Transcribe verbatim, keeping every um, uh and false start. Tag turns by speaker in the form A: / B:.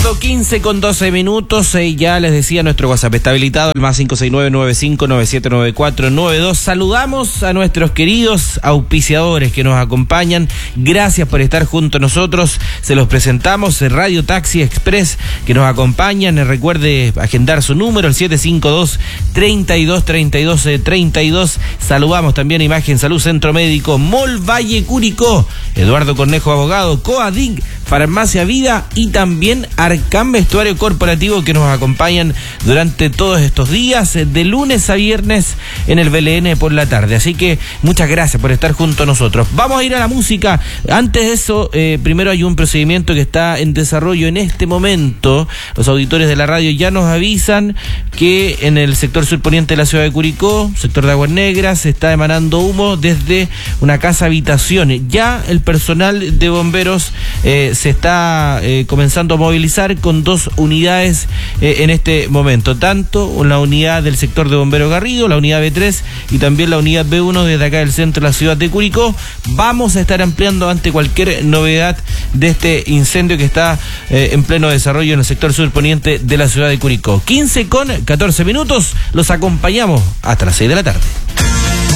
A: Siendo quince con doce minutos, eh, ya les decía, nuestro WhatsApp está habilitado, el más cinco seis nueve, nueve cinco nueve siete nueve cuatro nueve dos. Saludamos a nuestros queridos auspiciadores que nos acompañan. Gracias por estar junto a nosotros. Se los presentamos, Radio Taxi Express, que nos acompañan. Recuerde agendar su número, el siete cinco dos, treinta y dos, treinta y dos, treinta y dos. Saludamos también a Imagen Salud Centro Médico, Mall Valle Curicó, Eduardo Cornejo Abogado, Coading, Farmacia Vida y también Arcam Vestuario Corporativo, que nos acompañan durante todos estos días, de lunes a viernes en el B L N por la tarde. Así que muchas gracias por estar junto a nosotros. Vamos a ir a la música. Antes de eso, eh, primero hay un procedimiento que está en desarrollo en este momento. Los auditores de la radio ya nos avisan que en el sector surponiente de la ciudad de Curicó, sector de Aguas Negras, se está emanando humo desde una casa habitación. Ya el personal de bomberos eh, se está eh, comenzando a movilizar con dos unidades eh, en este momento, tanto la unidad del sector de Bombero Garrido, la unidad B tres y también la unidad B uno desde acá del centro de la ciudad de Curicó. Vamos a estar ampliando ante cualquier novedad de este incendio que está eh, en pleno desarrollo en el sector surponiente de la ciudad de Curicó. quince con catorce minutos, los acompañamos hasta las seis de la tarde.